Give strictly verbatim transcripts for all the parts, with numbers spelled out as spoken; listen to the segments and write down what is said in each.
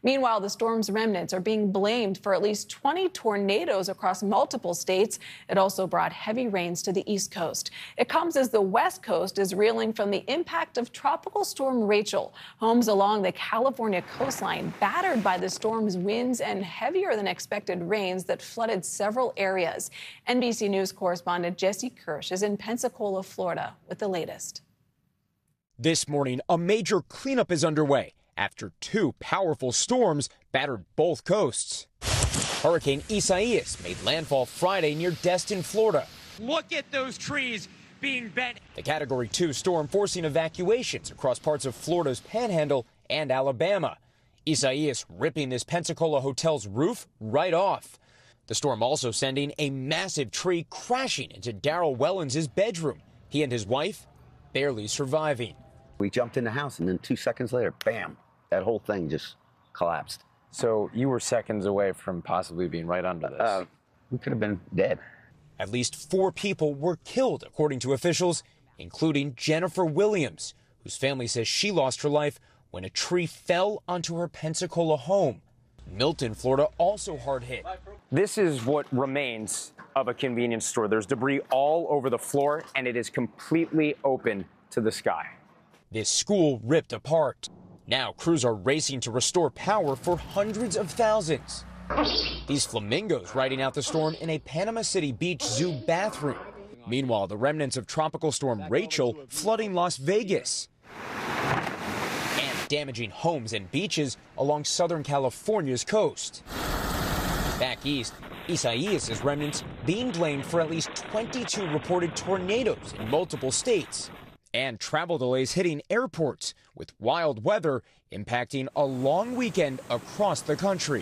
Meanwhile, the storm's remnants are being blamed for at least twenty tornadoes across multiple states. It also brought heavy rains to the East Coast. It comes as the West Coast is reeling from the impact of Tropical Storm Rachel. Homes along the California coastline battered by the storm's winds and heavier than expected rains that flooded several areas. N B C News correspondent Jesse Kirsch is in Pensacola, Florida, with the latest. This morning, a major cleanup is underway after two powerful storms battered both coasts. Hurricane Isaias made landfall Friday near Destin, Florida. Look at those trees being bent. The Category two storm forcing evacuations across parts of Florida's Panhandle and Alabama. Isaias ripping this Pensacola hotel's roof right off. The storm also sending a massive tree crashing into Darrell Wellens' bedroom. He and his wife barely surviving. We jumped in the house, and then two seconds later, bam, that whole thing just collapsed. So you were seconds away from possibly being right under this. Uh, we could have been dead. At least four people were killed, according to officials, including Jennifer Williams, whose family says she lost her life when a tree fell onto her Pensacola home. Milton, Florida, also hard hit. This is what remains of a convenience store. There's debris all over the floor, and it is completely open to the sky. This school ripped apart. Now crews are racing to restore power for hundreds of thousands. These flamingos riding out the storm in a Panama City Beach Zoo bathroom. Meanwhile, the remnants of Tropical Storm Rachel flooding Las Vegas and damaging homes and beaches along Southern California's coast. Back east, Isaias' remnants being blamed for at least twenty-two reported tornadoes in multiple states. And travel delays hitting airports, with wild weather impacting a long weekend across the country.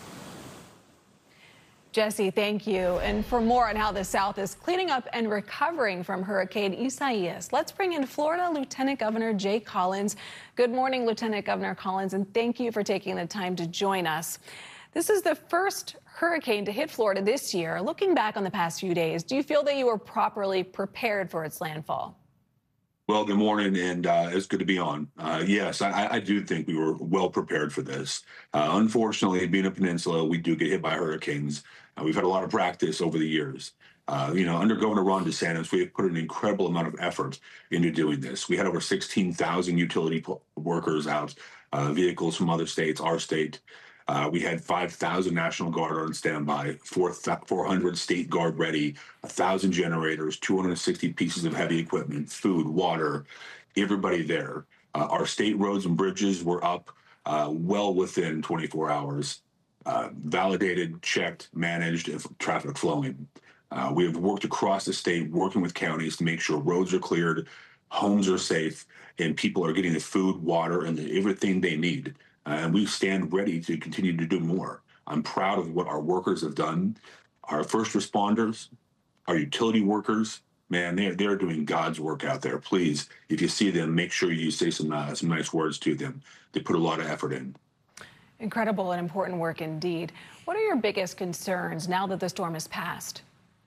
Jesse, thank you. And for more on how the South is cleaning up and recovering from Hurricane Isaias, let's bring in Florida Lieutenant Governor Jay Collins. Good morning, Lieutenant Governor Collins, and thank you for taking the time to join us. This is the first hurricane to hit Florida this year. Looking back on the past few days, do you feel that you were properly prepared for its landfall? Well, good morning, and uh, it's good to be on. Uh, yes, I, I do think we were well prepared for this. Uh, unfortunately, being a peninsula, we do get hit by hurricanes. Uh, we've had a lot of practice over the years. Uh, you know, under Governor Ron DeSantis, we have put an incredible amount of effort into doing this. We had over sixteen thousand utility workers out, uh, vehicles from other states, our state. Uh, we had five thousand National Guard on standby, four hundred State Guard ready, one thousand generators, two hundred sixty pieces of heavy equipment, food, water, everybody there. Uh, our state roads and bridges were up uh, well within twenty-four hours, uh, validated, checked, managed, traffic flowing. Uh, we have worked across the state, working with counties to make sure roads are cleared, homes are safe, and people are getting the food, water, and the, everything they need. Uh, and we stand ready to continue to do more. I'm proud of what our workers have done. Our first responders, our utility workers, man, they're, they're doing God's work out there. Please, if you see them, make sure you say some, uh, some nice words to them. They put a lot of effort in. Incredible and important work indeed. What are your biggest concerns now that the storm has passed?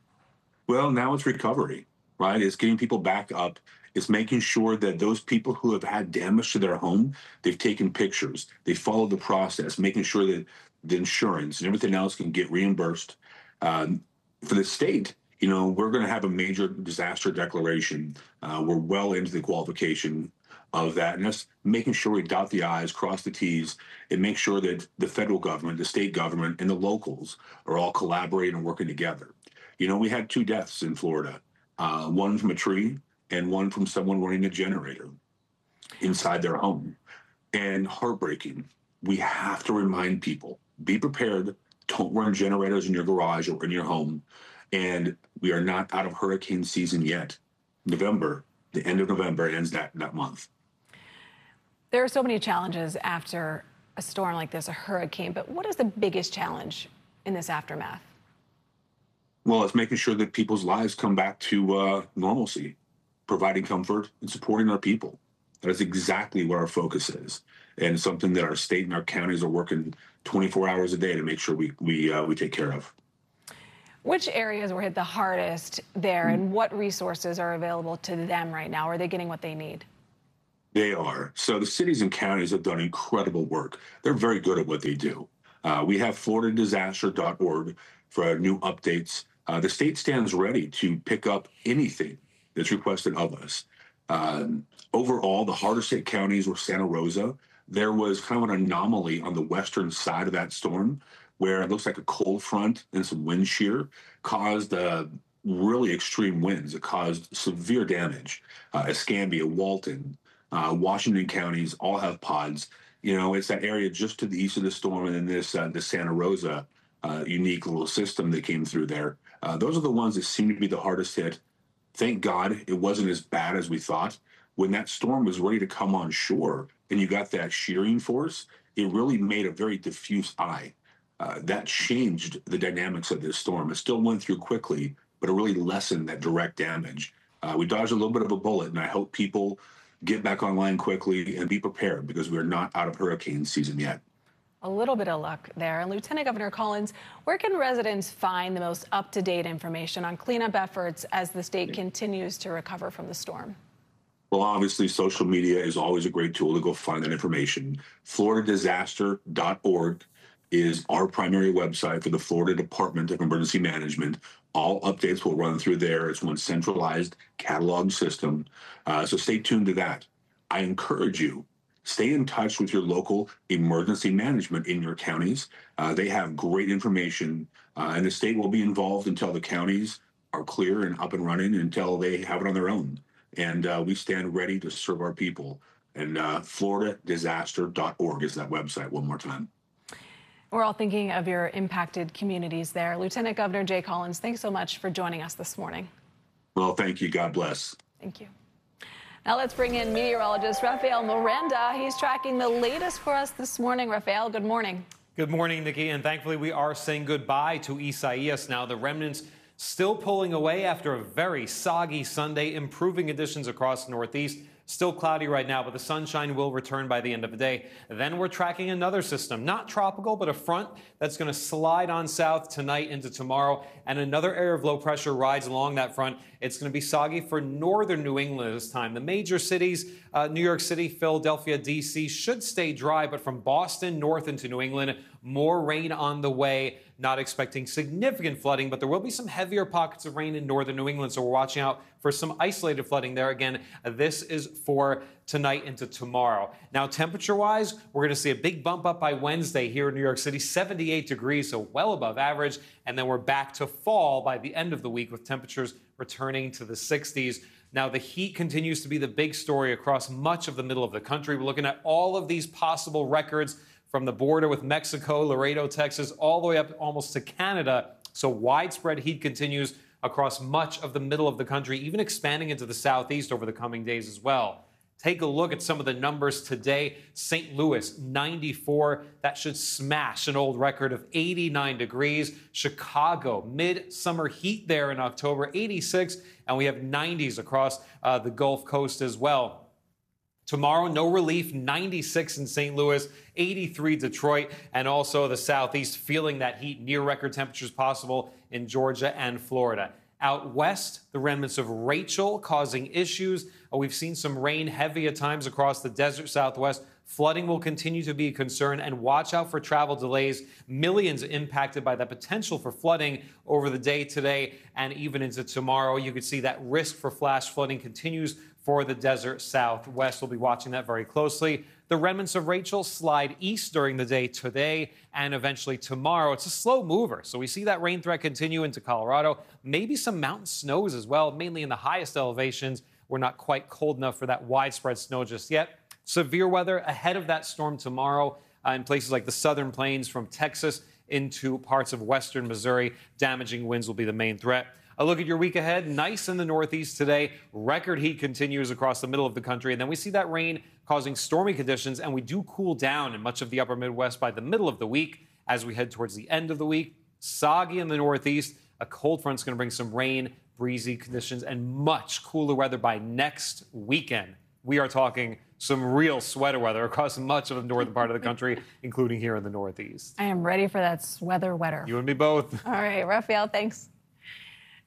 Well, now it's recovery, right? It's getting people back up. It's making sure that those people who have had damage to their home, they've taken pictures, they followed the process, making sure that the insurance and everything else can get reimbursed. Um, for the state, you know, we're going to have a major disaster declaration. Uh, we're well into the qualification of that, and that's making sure we dot the I's, cross the T's, and make sure that the federal government, the state government, and the locals are all collaborating and working together. You know, we had two deaths in Florida, uh, one from a tree and one from someone running a generator inside their home. And heartbreaking. We have to remind people, be prepared, don't run generators in your garage or in your home. And we are not out of hurricane season yet. November, the end of November ends that, that month. There are so many challenges after a storm like this, a hurricane, but what is the biggest challenge in this aftermath? Well, it's making sure that people's lives come back to uh, normalcy, providing comfort and supporting our people. That is exactly what our focus is, and something that our state and our counties are working twenty-four hours a day to make sure we we uh, we take care of. Which areas were hit the hardest there, and what resources are available to them right now? Are they getting what they need? They are. So the cities and counties have done incredible work. They're very good at what they do. Uh, we have Florida Disaster dot org for new updates. Uh, the state stands ready to pick up anything that's requested of us. Um, overall, the hardest hit counties were Santa Rosa. There was kind of an anomaly on the western side of that storm where it looks like a cold front and some wind shear caused uh, really extreme winds. It caused severe damage. Uh, Escambia, Walton, uh, Washington counties all have pods. You know, it's that area just to the east of the storm, and then this uh, the Santa Rosa uh, unique little system that came through there. Uh, those are the ones that seem to be the hardest hit. Thank God it wasn't as bad as we thought. When that storm was ready to come on shore and you got that shearing force, it really made a very diffuse eye. Uh, that changed the dynamics of this storm. It still went through quickly, but it really lessened that direct damage. Uh, we dodged a little bit of a bullet, and I hope people get back online quickly and be prepared because we're not out of hurricane season yet. A little bit of luck there. And Lieutenant Governor Collins, where can residents find the most up-to-date information on cleanup efforts as the state continues to recover from the storm? Well, obviously, social media is always a great tool to go find that information. Florida Disaster dot org is our primary website for the Florida Department of Emergency Management. All updates will run through there. It's one centralized catalog system. Uh, so stay tuned to that. I encourage you, stay in touch with your local emergency management in your counties. Uh, they have great information, uh, and the state will be involved until the counties are clear and up and running, until they have it on their own. And uh, we stand ready to serve our people. And uh, Florida Disaster dot org is that website one more time. We're all thinking of your impacted communities there. Lieutenant Governor Jay Collins, thanks so much for joining us this morning. Well, thank you. God bless. Thank you. Now let's bring in meteorologist Rafael Miranda. He's tracking the latest for us this morning. Rafael, good morning. Good morning, Nikki, and thankfully we are saying goodbye to Isaias now. The remnants still pulling away after a very soggy Sunday, improving conditions across the Northeast. Still cloudy right now, but the sunshine will return by the end of the day. Then we're tracking another system, not tropical, but a front that's going to slide on south tonight into tomorrow. And another area of low pressure rides along that front. It's going to be soggy for northern New England this time. The major cities, uh, New York City, Philadelphia, D C, should stay dry, but from Boston north into New England, more rain on the way. Not expecting significant flooding, but there will be some heavier pockets of rain in northern New England, so we're watching out for some isolated flooding there. Again, this is for tonight into tomorrow. Now, temperature-wise, we're going to see a big bump up by Wednesday here in New York City, seventy-eight degrees, so well above average, and then we're back to fall by the end of the week with temperatures returning to the sixties. Now, the heat continues to be the big story across much of the middle of the country. We're looking at all of these possible records from the border with Mexico, Laredo, Texas, all the way up almost to Canada. So widespread heat continues across much of the middle of the country, even expanding into the southeast over the coming days as well. Take a look at some of the numbers today. Saint Louis, ninety-four. That should smash an old record of eighty-nine degrees. Chicago, midsummer heat there in October, eighty-six. And we have nineties across uh, the Gulf Coast as well. Tomorrow, no relief, ninety-six in Saint Louis, eighty-three Detroit, and also the southeast feeling that heat, near record temperatures possible in Georgia and Florida. Out west, the remnants of Rachel causing issues. We've seen some rain heavy at times across the desert southwest. Flooding will continue to be a concern, and watch out for travel delays. Millions impacted by the potential for flooding over the day today and even into tomorrow. You could see that risk for flash flooding continues for the desert southwest. We'll be watching that very closely. The remnants of Rachel slide east during the day today and eventually tomorrow. It's a slow mover, so we see that rain threat continue into Colorado. Maybe some mountain snows as well, mainly in the highest elevations. We're not quite cold enough for that widespread snow just yet. Severe weather ahead of that storm tomorrow uh, in places like the southern plains from Texas into parts of western Missouri. Damaging winds will be the main threat. A look at your week ahead. Nice in the Northeast today. Record heat continues across the middle of the country. And then we see that rain causing stormy conditions, and we do cool down in much of the upper Midwest by the middle of the week as we head towards the end of the week. Soggy in the Northeast. A cold front's going to bring some rain, breezy conditions, and much cooler weather by next weekend. We are talking some real sweater weather across much of the northern part of the country, including here in the Northeast. I am ready for that weather wetter. You and me both. All right, Rafael, thanks.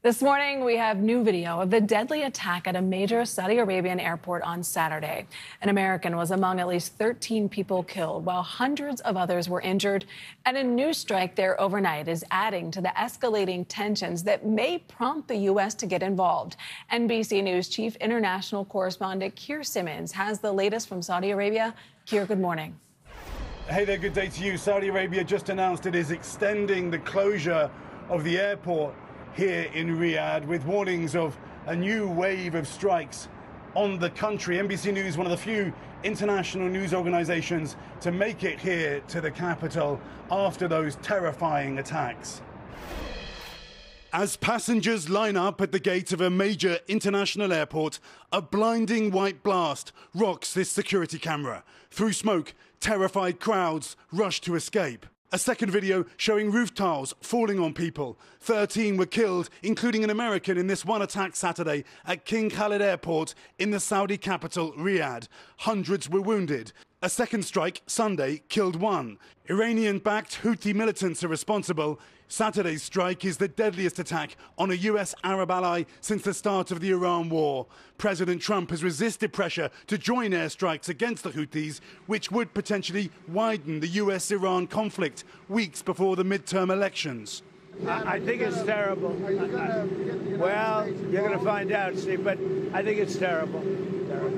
This morning, we have new video of the deadly attack at a major Saudi Arabian airport on Saturday. An American was among at least thirteen people killed, while hundreds of others were injured. And a new strike there overnight is adding to the escalating tensions that may prompt the U S to get involved. N B C News chief international correspondent Keir Simmons has the latest from Saudi Arabia. Keir, good morning. Hey there, good day to you. Saudi Arabia just announced it is extending the closure of the airport here in Riyadh, with warnings of a new wave of strikes on the country. N B C News, one of the few international news organizations to make it here to the capital after those terrifying attacks. As passengers line up at the gate of a major international airport, a blinding white blast rocks this security camera. Through smoke, terrified crowds rush to escape. A second video showing roof tiles falling on people. thirteen were killed, including an American, in this one attack Saturday at King Khalid Airport in the Saudi capital, Riyadh. Hundreds were wounded. A second strike Sunday killed one. Iranian-backed Houthi militants are responsible. Saturday's strike is the deadliest attack on a U S Arab ally since the start of the Iran war. President Trump has resisted pressure to join airstrikes against the Houthis, which would potentially widen the U S Iran conflict weeks before the midterm elections. I, I think it's terrible. Well, you're going to find out, Steve, but I think it's terrible. terrible.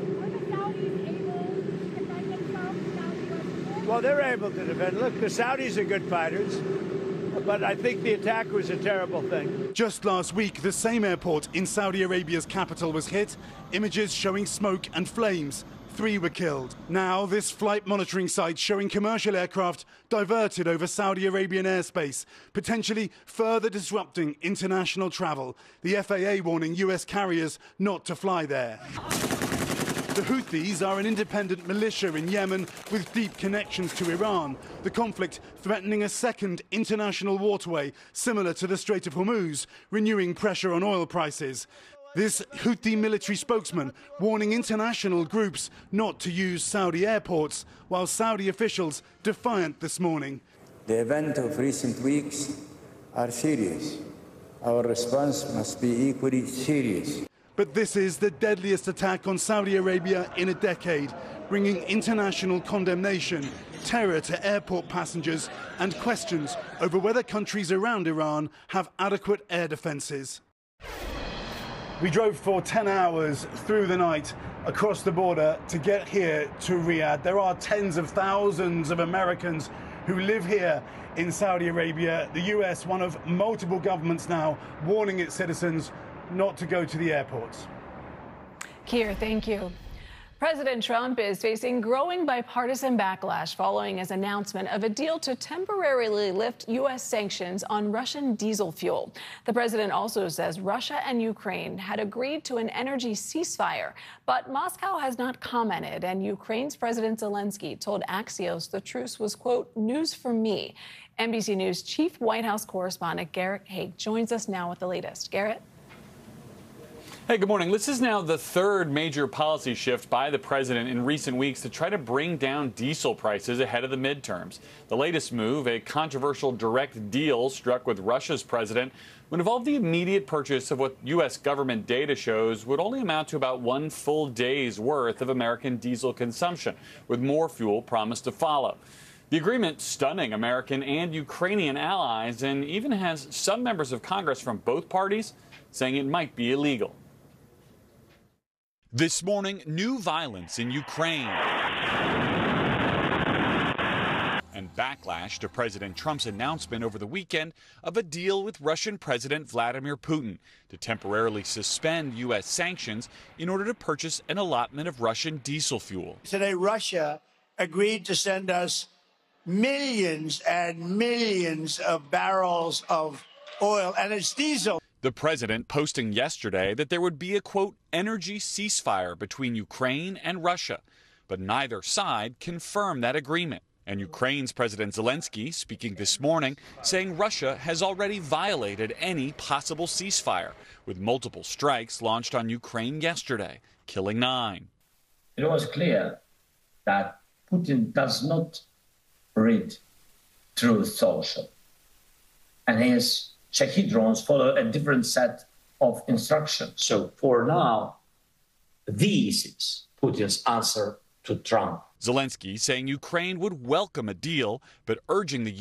Well, they're able to defend. Look, the Saudis are good fighters. But I think the attack was a terrible thing. Just last week, the same airport in Saudi Arabia's capital was hit. Images showing smoke and flames. Three were killed. Now, this flight monitoring site showing commercial aircraft diverted over Saudi Arabian airspace, potentially further disrupting international travel. The F A A warning U S carriers not to fly there. The Houthis are an independent militia in Yemen with deep connections to Iran. The conflict threatening a second international waterway similar to the Strait of Hormuz, renewing pressure on oil prices. This Houthi military spokesman warning international groups not to use Saudi airports, while Saudi officials defiant this morning. The events of recent weeks are serious. Our response must be equally serious. But this is the deadliest attack on Saudi Arabia in a decade, bringing international condemnation, terror to airport passengers, and questions over whether countries around Iran have adequate air defenses. We drove for ten hours through the night across the border to get here to Riyadh. There are tens of thousands of Americans who live here in Saudi Arabia. The U S, one of multiple governments now, warning its citizens not to go to the airports. Keir, thank you. President Trump is facing growing bipartisan backlash following his announcement of a deal to temporarily lift U S sanctions on Russian diesel fuel. The president also says Russia and Ukraine had agreed to an energy ceasefire, but Moscow has not commented, and Ukraine's President Zelensky told Axios the truce was, quote, news for me. N B C News chief White House correspondent Garrett Haake joins us now with the latest. Garrett? Hey, good morning. This is now the third major policy shift by the president in recent weeks to try to bring down diesel prices ahead of the midterms. The latest move, a controversial direct deal struck with Russia's president, would involve the immediate purchase of what U S government data shows would only amount to about one full day's worth of American diesel consumption, with more fuel promised to follow. The agreement stunning American and Ukrainian allies, and even has some members of Congress from both parties saying it might be illegal. This morning, new violence in Ukraine and backlash to President Trump's announcement over the weekend of a deal with Russian President Vladimir Putin to temporarily suspend U S sanctions in order to purchase an allotment of Russian diesel fuel. Today, Russia agreed to send us millions and millions of barrels of oil, and it's diesel. The president posting yesterday that there would be a, quote, energy ceasefire between Ukraine and Russia, but neither side confirmed that agreement. And Ukraine's President Zelensky speaking this morning saying Russia has already violated any possible ceasefire, with multiple strikes launched on Ukraine yesterday, killing nine. It was clear that Putin does not read Truth Social, and his Shahed drones follow a different set of instruction. So for now, this is Putin's answer to Trump. Zelensky saying Ukraine would welcome a deal, but urging the